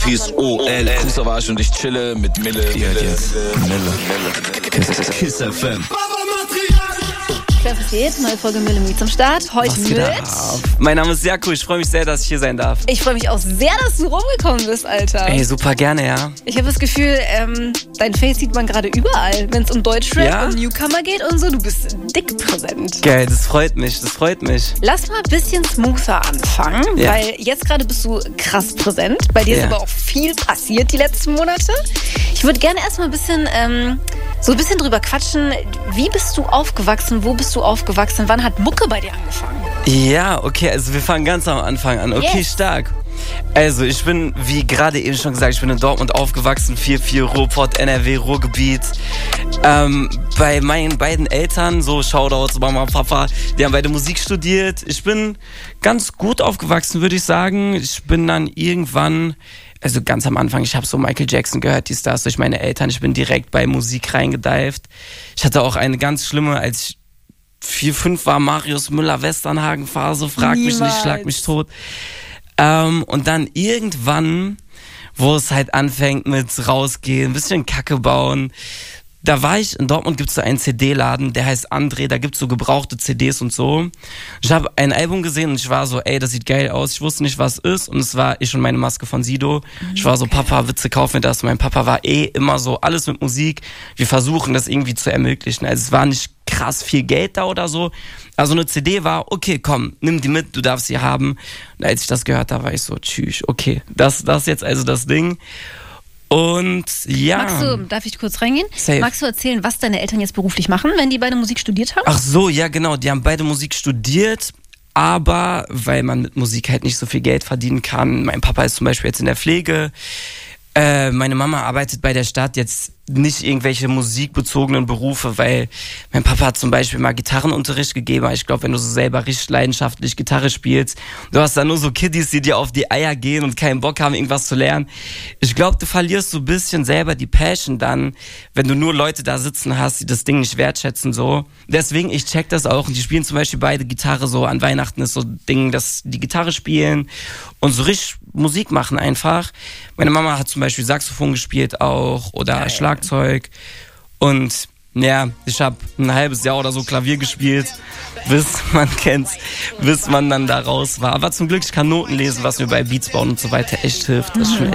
Peace, O-L, Kusavage und ich chille mit Mille. Kiss FM. Was geht? Neue Folge Mille Meets am Start. Heute mit... Mein Name ist Jaco, ich freue mich sehr, dass ich hier sein darf. Ich freue mich auch sehr, dass du rumgekommen bist, Alter. Ey, super gerne, ja. Ich habe das Gefühl, dein Face sieht man gerade überall, wenn es um Deutschrap und Newcomer geht und so. Du bist dick präsent. Geil, das freut mich. Lass mal ein bisschen smoother anfangen, weil jetzt gerade bist du krass präsent. Bei dir ist aber auch viel passiert die letzten Monate. Ich würde gerne erstmal ein bisschen... so ein bisschen drüber quatschen, wie bist du aufgewachsen, wo bist du aufgewachsen, wann hat Mucke bei dir angefangen? Ja, okay, also wir fangen ganz am Anfang an. Okay, stark. Also ich bin, wie gerade eben schon gesagt, ich bin in Dortmund aufgewachsen, 4-4 Ruhrpott, NRW, Ruhrgebiet. Bei meinen beiden Eltern, so Shoutouts, Mama, Papa, die haben beide Musik studiert. Ich bin ganz gut aufgewachsen, würde ich sagen. Ich bin dann irgendwann... Also ganz am Anfang, ich habe so Michael Jackson gehört, die Stars durch meine Eltern. Ich bin direkt bei Musik reingedived. Ich hatte auch eine ganz schlimme, als ich 4, 5 war, Marius Müller-Westernhagen-Phase. Frag mich nicht, schlag mich tot. Und dann irgendwann, wo es halt anfängt mit rausgehen, ein bisschen Kacke bauen. Da war ich, in Dortmund gibt es so einen CD-Laden, der heißt André, da gibt es so gebrauchte CDs und so. Ich habe ein Album gesehen und ich war so, ey, das sieht geil aus. Ich wusste nicht, was ist und es war Ich und meine Maske von Sido. Ich war so, Papa, Witze, kauf mir das. Und mein Papa war immer so, alles mit Musik. Wir versuchen das irgendwie zu ermöglichen. Also es war nicht krass viel Geld da oder so. Also eine CD war, okay, komm, nimm die mit, du darfst sie haben. Und als ich das gehört habe, war ich so, tschüss, okay, das ist jetzt also das Ding. Und ja. Darf ich kurz reingehen? Safe. Magst du erzählen, was deine Eltern jetzt beruflich machen, wenn die beide Musik studiert haben? Ach so, ja genau, die haben beide Musik studiert, aber weil man mit Musik halt nicht so viel Geld verdienen kann. Mein Papa ist zum Beispiel jetzt in der Pflege, meine Mama arbeitet bei der Stadt, jetzt nicht irgendwelche musikbezogenen Berufe, weil mein Papa hat zum Beispiel mal Gitarrenunterricht gegeben. Ich glaube, wenn du so selber richtig leidenschaftlich Gitarre spielst, du hast dann nur so Kiddies, die dir auf die Eier gehen und keinen Bock haben, irgendwas zu lernen. Ich glaube, du verlierst so ein bisschen selber die Passion dann, wenn du nur Leute da sitzen hast, die das Ding nicht wertschätzen, so. Deswegen, ich check das auch und die spielen zum Beispiel beide Gitarre, so an Weihnachten ist so ein Ding, dass die Gitarre spielen und so richtig Musik machen einfach. Meine Mama hat zum Beispiel Saxophon gespielt auch oder Schlagzeug und ja, ich habe ein halbes Jahr oder so Klavier gespielt, bis man dann da raus war. Aber zum Glück, ich kann Noten lesen, was mir bei Beats bauen und so weiter echt hilft. Das ist schon